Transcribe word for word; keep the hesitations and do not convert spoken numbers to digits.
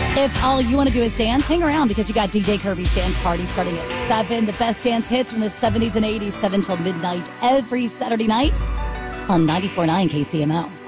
If all you want to do is dance, hang around because you got D J Kirby's Dance Party starting at seven. The best dance hits from the seventies and eighties, seven till midnight every Saturday night on ninety-four point nine K C M O.